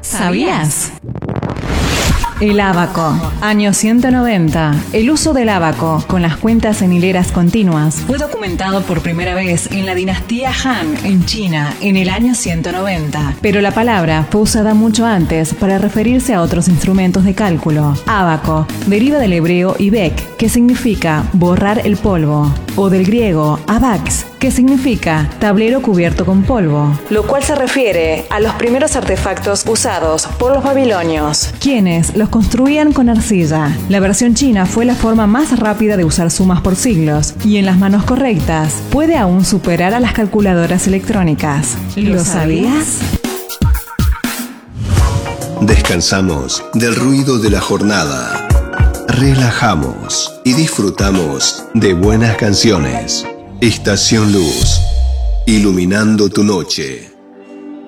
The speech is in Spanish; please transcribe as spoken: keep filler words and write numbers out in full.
¿Sabías? El ábaco. Año ciento noventa. El uso del ábaco, con las cuentas en hileras continuas, fue documentado por primera vez en la dinastía Han, en China, en el año ciento noventa. Pero la palabra fue usada mucho antes para referirse a otros instrumentos de cálculo. Ábaco deriva del hebreo ibek, que significa borrar el polvo, o del griego abax, que significa tablero cubierto con polvo, lo cual se refiere a los primeros artefactos usados por los babilonios, quienes los construían con arcilla. La versión china fue la forma más rápida de usar sumas por siglos, y en las manos correctas puede aún superar a las calculadoras electrónicas. ¿Lo sabías? Descansamos del ruido de la jornada, relajamos y disfrutamos de buenas canciones. Estación Luz, iluminando tu noche.